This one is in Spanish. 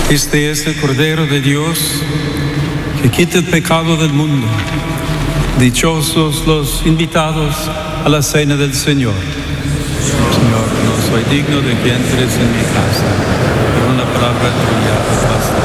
Este es el Cordero de Dios que quita el pecado del mundo. Dichosos los invitados a la cena del Señor. Señor, no soy digno de que entres en mi casa, pero una palabra tuya basta.